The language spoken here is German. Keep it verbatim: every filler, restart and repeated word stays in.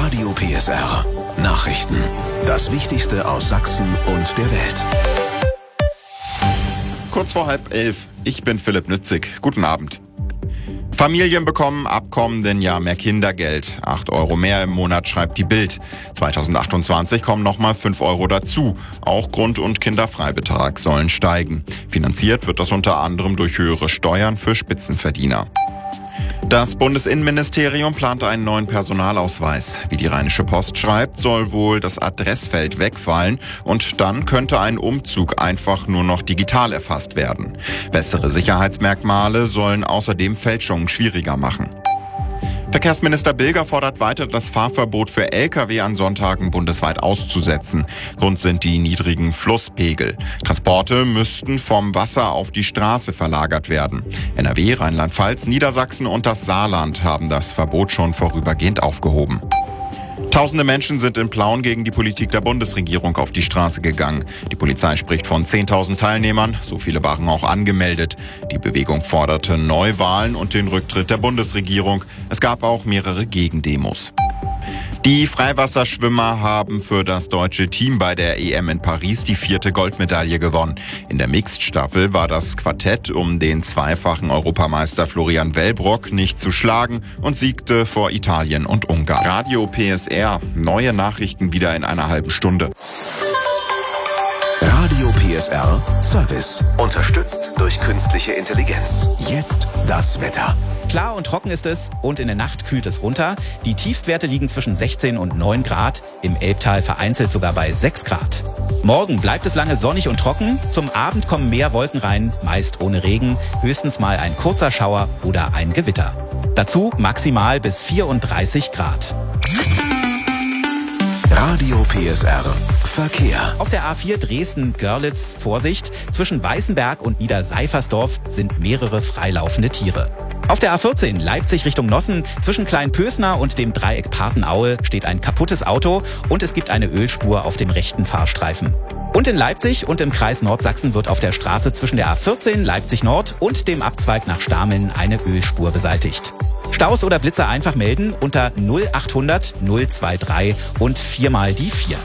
Radio P S R. Nachrichten. Das Wichtigste aus Sachsen und der Welt. Kurz vor halb elf. Ich bin Philipp Nützig. Guten Abend. Familien bekommen ab kommenden Jahr mehr Kindergeld. acht Euro mehr im Monat, schreibt die Bild. zweitausendachtundzwanzig kommen nochmal fünf Euro dazu. Auch Grund- und Kinderfreibetrag sollen steigen. Finanziert wird das unter anderem durch höhere Steuern für Spitzenverdiener. Das Bundesinnenministerium plant einen neuen Personalausweis. Wie die Rheinische Post schreibt, soll wohl das Adressfeld wegfallen und dann könnte ein Umzug einfach nur noch digital erfasst werden. Bessere Sicherheitsmerkmale sollen außerdem Fälschungen schwieriger machen. Verkehrsminister Bilger fordert weiter, das Fahrverbot für L K W an Sonntagen bundesweit auszusetzen. Grund sind die niedrigen Flusspegel. Transporte müssten vom Wasser auf die Straße verlagert werden. N R W, Rheinland-Pfalz, Niedersachsen und das Saarland haben das Verbot schon vorübergehend aufgehoben. Tausende Menschen sind in Plauen gegen die Politik der Bundesregierung auf die Straße gegangen. Die Polizei spricht von zehntausend Teilnehmern, so viele waren auch angemeldet. Die Bewegung forderte Neuwahlen und den Rücktritt der Bundesregierung. Es gab auch mehrere Gegendemos. Die Freiwasserschwimmer haben für das deutsche Team bei der E M in Paris die vierte Goldmedaille gewonnen. In der Mixed-Staffel war das Quartett um den zweifachen Europameister Florian Wellbrock nicht zu schlagen und siegte vor Italien und Ungarn. Radio P S R, neue Nachrichten wieder in einer halben Stunde. Radio P S R Service. Unterstützt durch künstliche Intelligenz. Jetzt das Wetter. Klar und trocken ist es und in der Nacht kühlt es runter. Die Tiefstwerte liegen zwischen sechzehn und neun Grad, im Elbtal vereinzelt sogar bei sechs Grad. Morgen bleibt es lange sonnig und trocken. Zum Abend kommen mehr Wolken rein, meist ohne Regen, höchstens mal ein kurzer Schauer oder ein Gewitter. Dazu maximal bis vierunddreißig Grad. Radio P S R Verkehr. Auf der A vier Dresden-Görlitz, Vorsicht, zwischen Weißenberg und Niederseifersdorf sind mehrere freilaufende Tiere. Auf der A vierzehn Leipzig Richtung Nossen, zwischen Kleinpösner und dem Dreieck Patenaue steht ein kaputtes Auto und es gibt eine Ölspur auf dem rechten Fahrstreifen. Und in Leipzig und im Kreis Nordsachsen wird auf der Straße zwischen der A vierzehn Leipzig Nord und dem Abzweig nach Stameln eine Ölspur beseitigt. Staus oder Blitzer einfach melden unter null achthundert null drei drei und viermal die vier.